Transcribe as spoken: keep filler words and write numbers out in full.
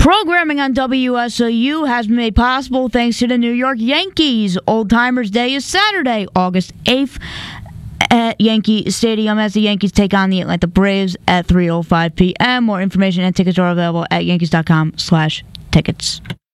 Programming on W S O U has been made possible thanks to the New York Yankees. Old Timers Day is Saturday, August eighth at Yankee Stadium as the Yankees take on the Atlanta Braves at three oh five p.m. More information and tickets are available at yankees dot com slash tickets.